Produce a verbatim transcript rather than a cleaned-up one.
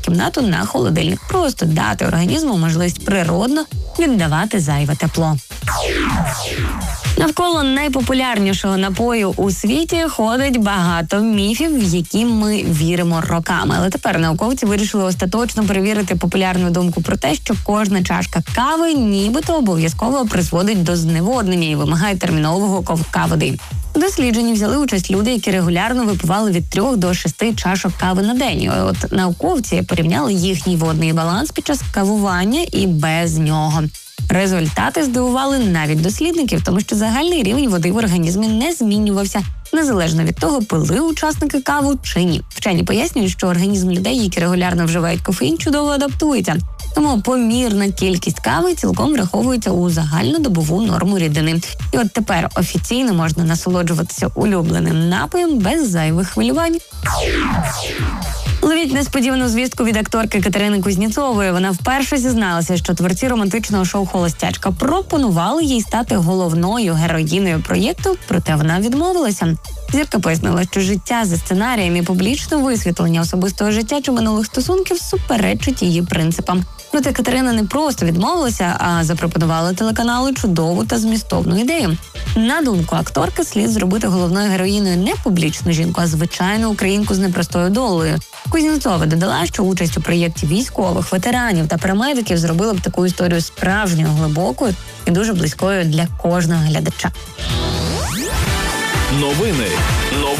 кімнату на холодильник. Просто дати організму можливість природно віддавати зайве тепло. Навколо найпопулярнішого напою у світі ходить багато міфів, в які ми віримо роками. Але тепер науковці вирішили остаточно перевірити популярну думку про те, що кожна чашка кави нібито обов'язково призводить до зневоднення і вимагає термінового ковтка води. У дослідженні взяли участь люди, які регулярно випивали від трьох до шести чашок кави на день. І от науковці порівняли їхній водний баланс під час кавування і без нього. Результати здивували навіть дослідників, тому що загальний рівень води в організмі не змінювався, незалежно від того, пили учасники каву чи ні. Вчені пояснюють, що організм людей, які регулярно вживають кофеїн, чудово адаптується. Тому помірна кількість кави цілком враховується у загальнодобову норму рідини. І от тепер офіційно можна насолоджуватися улюбленим напоєм без зайвих хвилювань. Ловіть несподівану звістку від акторки Катерини Кузнєцової. Вона вперше зізналася, що творці романтичного шоу «Холостячка» пропонували їй стати головною героїною проєкту, проте вона відмовилася. Зірка пояснила, що життя за сценарієм і публічне висвітлення особистого життя чи минулих стосунків суперечить її принципам. Проте Катерина не просто відмовилася, а запропонувала телеканалу чудову та змістовну ідею. На думку акторки, слід зробити головною героїною не публічну жінку, а звичайну українку з непростою долею. Кузнєцова додала, що участь у проєкті військових, ветеранів та парамедиків зробила б таку історію справжньою, глибокою і дуже близькою для кожного глядача. Новини. Новини.